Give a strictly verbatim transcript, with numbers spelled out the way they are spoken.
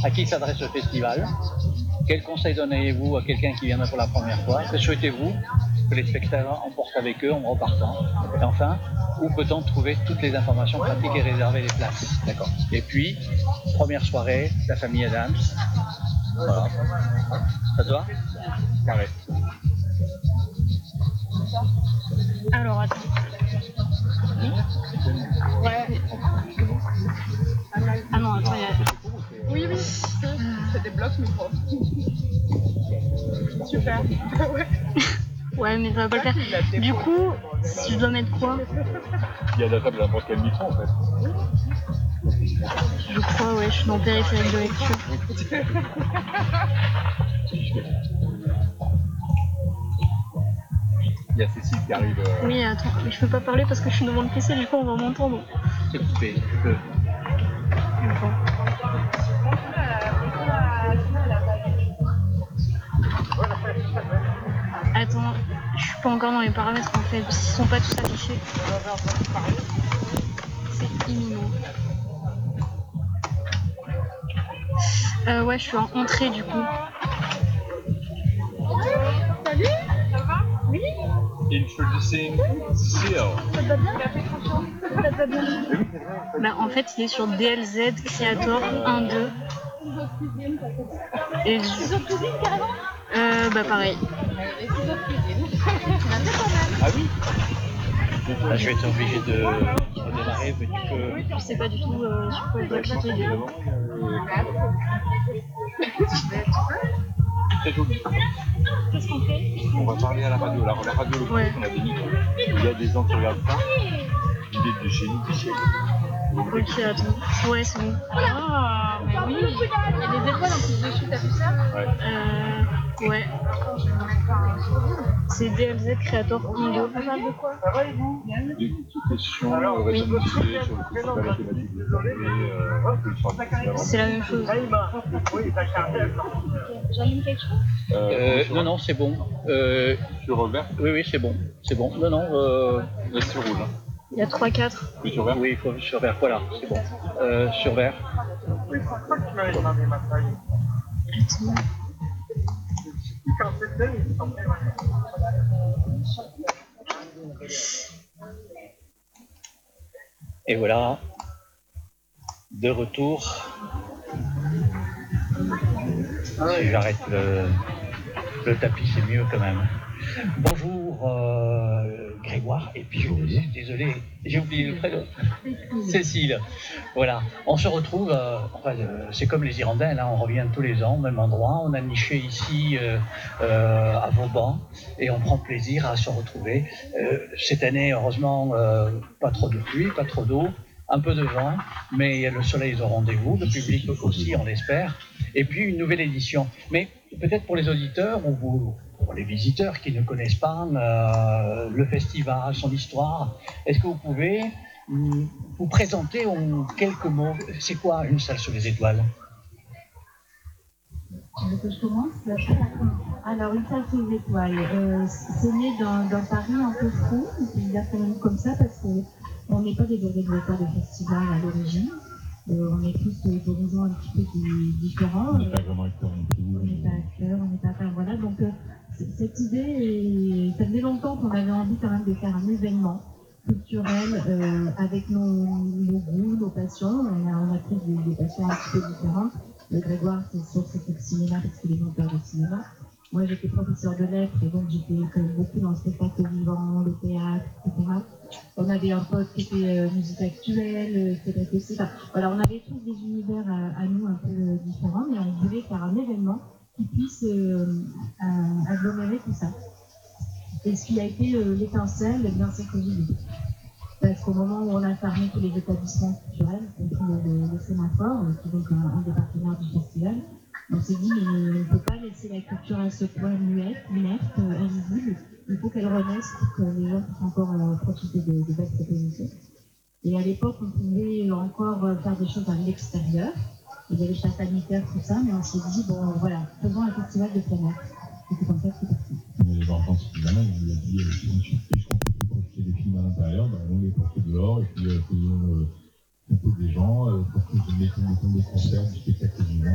À qui s'adresse le festival? Quel conseil donneriez-vous à quelqu'un qui viendrait pour la première fois? Que souhaitez-vous que les spectateurs emportent avec eux en repartant? Et enfin, où peut-on trouver toutes les informations pratiques et réserver les places? D'accord. Et puis, première soirée, la famille Adams. Voilà. Ça te va? Carré. Alors, attends. Ouais. Ah non, attends, il y a... Oui, oui, c'est des blocs micro. Super. Ouais. Ouais, mais ça va pas le faire. Du coup, si je dois mettre quoi? Il y a de la table à n'importe quel micro en fait. Je crois, ouais, je suis dans le périphérique de lecture. Il y a Cécile qui arrive. Euh... Oui, attends, mais je peux pas parler parce que je suis devant le P C, du coup on va m'entendre. C'est coupé, tu peux. Attends. Attends, je suis pas encore dans les paramètres en fait, parce qu'ils sont pas tous affichés. C'est imminent. Euh, ouais, je suis en entrée du coup. Salut, ça va? Oui. Introducing Seal. Ça te va bien? Ça te va bien? Bah en fait il est sur D L Z Creator un deux. Et Les autres cuisines carrément? Euh bah pareil. Les autres cuisines. Tu l'as fait quand même? Ah oui. Là, je vais être obligé de redémarrer, mais tu peux... Je sais pas du tout euh, sur quoi je dois cliquer. Très joli. Qu'est-ce qu'on fait? On va parler à la radio. La, la radio locale, Ouais. on a des micros. Il y a des gens qui regardent ça. Il est de chez nous, Michel. Ok, attends. Ouais, c'est bon. Ah, mais oui. Il y a des étoiles en plus dessus, t'as vu ça? Ouais. Euh. Ouais. C'est D L Z Creator un deux. Ça parle de quoi? Des questions euh, réponses sur le festival thématique de Paris, euh, que le soir du festival. C'est la même chose. J'allume quelque chose? Euh, non, non, c'est bon. Euh, Sur vert, oui, oui, c'est bon. C'est bon. Non, non. Euh, là sur rouge. Hein. Il y a trois quatre. Plus sur vert. oui, il faut sur vert. Voilà, c'est bon. Euh, sur vert. Et voilà, de retour. Si j'arrête le, le tapis, c'est mieux quand même. Bonjour euh, Grégoire, et puis je suis désolé, j'ai oublié le prénom. Cécile. Voilà, on se retrouve, euh, enfin, euh, c'est comme les Hirondelles, hein, on revient tous les ans au même endroit. On a niché ici euh, euh, à Vauban et on prend plaisir à se retrouver. Euh, cette année, heureusement, euh, pas trop de pluie, pas trop d'eau, un peu de vent, mais le soleil est au rendez-vous, le public aussi, on l'espère. Et puis une nouvelle édition. Mais peut-être pour les auditeurs ou vous, pour les visiteurs qui ne connaissent pas euh, le festival, son histoire, est-ce que vous pouvez mm, vous présenter en quelques mots? C'est quoi une salle sous les étoiles? Euh, que je commence. Alors, une salle sous les étoiles, euh, c'est né d'un Paris un peu fou, on peut dire quand même comme ça, parce qu'on n'est pas des organisateurs de festival à l'origine. Euh, on est tous euh, d'horizons un petit peu di- différents. On n'est pas vraiment acteur non plus. On n'est pas acteur, on n'est pas. Enfin, voilà, donc euh, c- cette idée, est... ça faisait longtemps qu'on avait envie quand même de faire un événement culturel euh, avec nos, nos goûts, nos passions. On a, on a pris des, des passions un petit peu différentes. Le Grégoire, c'est sûr que c'était le cinéma parce qu'il est monteur de cinéma. Moi, j'étais professeur de lettres et donc j'étais quand même beaucoup dans le spectacle vivant, le théâtre, et cetera. On avait un pote qui était euh, musique actuelle, Cédric aussi. Enfin, voilà, on avait tous des univers à, à nous un peu euh, différents, mais on voulait faire un événement qui puisse euh, euh, agglomérer tout ça. Et ce qui a été euh, l'étincelle, eh bien, c'est Covid. Parce qu'au moment où on a fermé tous les établissements culturels, y compris le, le, le Sémaphore, qui est donc un, un des partenaires du festival, on s'est dit, mais on ne peut pas laisser la culture à ce point muette, inerte, euh, invisible. Il faut qu'elle renaisse pour que les gens puissent encore euh, profiter de, de belles propositions. Et à l'époque, on pouvait encore euh, faire des choses à l'extérieur. Il y avait pas sanitaire, tout ça, mais on s'est dit, bon, voilà, faisons un festival de plein air. Et c'est comme ça que c'est parti. Mais les enfants, suffisamment, on lui a dit, euh, ensuite, puisqu'on peut plus projeter des films à l'intérieur, ben, on les porte dehors et puis euh, faisons euh, un peu des gens, euh, pour que nous mettons des concerts, du spectacle vivant.